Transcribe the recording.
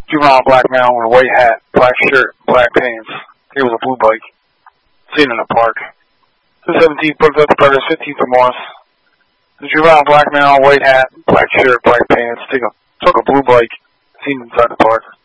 Juvenile black male with a white hat, black shirt, black pants. He was a blue bike. Seen in the park. 217 booked up the Brothers, 15 for Moss. The juvenile black male, white hat, black shirt, black pants. Took a blue bike. Seen inside the park.